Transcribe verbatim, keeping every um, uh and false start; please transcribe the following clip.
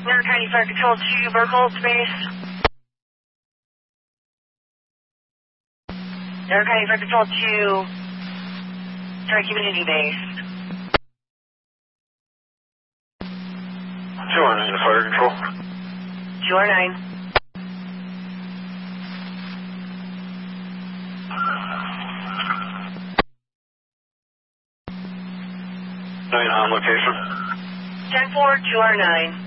New York County Fire Control two, Berkeley Space. New York County Fire Control two, Tri Community Base. two R nine to Fire Control. two R nine. nine on location. ten four, two R nine.